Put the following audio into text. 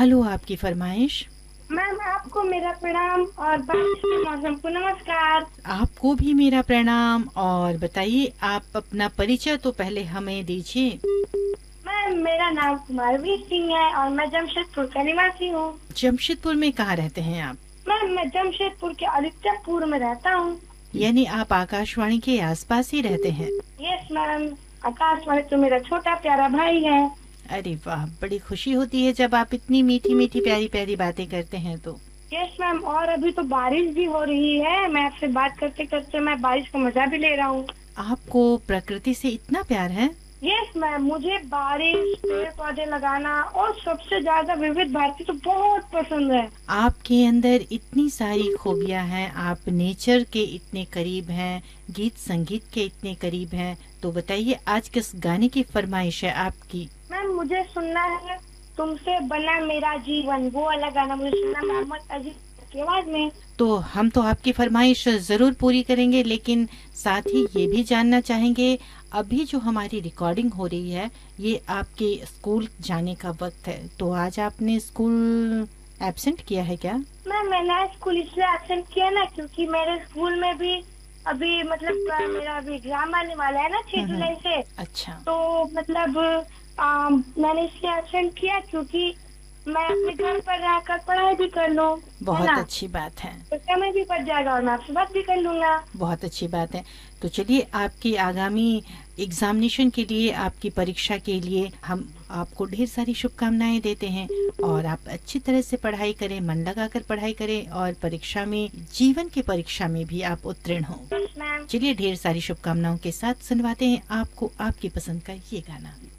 Hello, आपकी फरमाइश। Ma'am आपको मेरा प्रणाम और बारिश के मौसम को नमस्कार। आपको भी मेरा प्रणाम। और बताइए, आप अपना परिचय तो पहले हमें दीजिए। मैम मेरा नाम कुमारवीर सिंह है और मैं जमशेदपुर का निवासी हूँ। जमशेदपुर में कहाँ रहते हैं आप? मैम मैं जमशेदपुर के आदित्यपुर में रहता हूँ। यानी आप आकाशवाणी के आसपास ही रहते हैं? यस मैम, आकाशवाणी तो मेरा छोटा प्यारा भाई है। अरे वाह, बड़ी खुशी होती है जब आप इतनी मीठी मीठी प्यारी प्यारी बातें करते हैं तो। यस मैम, और अभी तो बारिश भी हो रही है। मैं आपसे बात करते करते मैं बारिश का मजा भी ले रहा हूँ। आपको प्रकृति से इतना प्यार है? यस मैम, मुझे बारिश, पेड़ पौधे लगाना और सबसे ज्यादा विविध भारती तो बहुत पसंद है। आपके अंदर इतनी सारी खूबियां हैं, आप नेचर के इतने करीब हैं, गीत संगीत के इतने करीब हैं। तो बताइए, आज किस गाने की फरमाइश है आपकी? मैम मुझे सुनना है तुमसे बना मेरा जीवन, वो वाला गाना मुझे सुनना मोहम्मद अजीज की आवाज में। तो हम तो आपकी फरमाइश जरूर पूरी करेंगे, लेकिन साथ ही ये भी जानना चाहेंगे, अभी जो हमारी रिकॉर्डिंग हो रही है ये आपके स्कूल जाने का वक्त है, तो आज आपने स्कूल एब्सेंट किया है क्या? मैम मैंने स्कूल इसलिए एब्सेंट किया ना क्योंकि मेरे स्कूल में भी अभी मेरा अभी एग्जाम आने वाला है ना 6 जुलाई से। अच्छा। तो मतलब मैंने इसलिए एब्सेंट किया क्योंकि मैं अपने घर पर रहकर पढ़ाई भी कर लूँ, है बहुत ना। अच्छी बात है। तो समय भी बच जाएगा और मैं आपसे बात भी कर लूंगा। बहुत अच्छी बात है। तो चलिए, आपकी आगामी एग्जामिनेशन के लिए, आपकी परीक्षा के लिए हम आपको ढेर सारी शुभकामनाएं देते हैं। और आप अच्छी तरह से पढ़ाई करें, मन लगाकर पढ़ाई करें और परीक्षा में, जीवन की परीक्षा में भी आप उत्तीर्ण हों। मैम चलिए, ढेर सारी शुभकामनाओं के साथ सुनवाते हैं आपको आपकी पसंद का ये गाना।